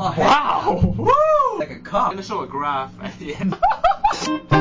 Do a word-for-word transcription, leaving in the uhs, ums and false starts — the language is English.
Oh, wow! Woo! Like a cup. I'm gonna show a graph at the end.